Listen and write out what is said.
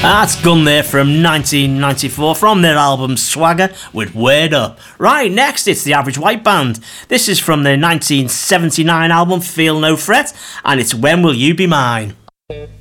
That's Gun there from 1994 from their album Swagger with Word Up. Right, next it's the Average White Band. This is from their 1979 album Feel No Fret, and it's When Will You Be Mine?